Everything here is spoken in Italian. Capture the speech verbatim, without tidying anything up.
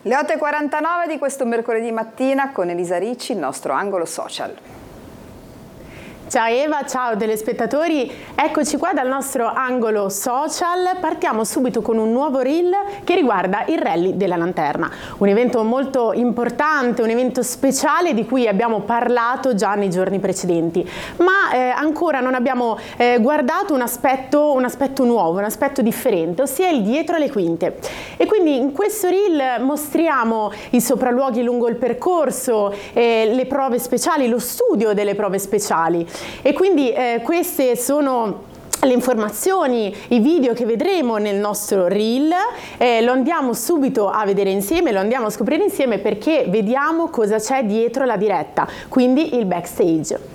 Le otto e quarantanove di questo mercoledì mattina con Elisa Ricci, il nostro angolo social. Ciao Eva, ciao telespettatori, eccoci qua dal nostro angolo social. Partiamo subito con un nuovo reel che riguarda il Rally della Lanterna, un evento molto importante, un evento speciale di cui abbiamo parlato già nei giorni precedenti, ma eh, ancora non abbiamo eh, guardato un aspetto, un aspetto nuovo, un aspetto differente, ossia il dietro le quinte. E quindi in questo reel mostriamo i sopralluoghi lungo il percorso, eh, le prove speciali, lo studio delle prove speciali. E quindi eh, queste sono le informazioni, i video che vedremo nel nostro reel. Eh, lo andiamo subito a vedere insieme, lo andiamo a scoprire insieme perché vediamo cosa c'è dietro la diretta, quindi il backstage.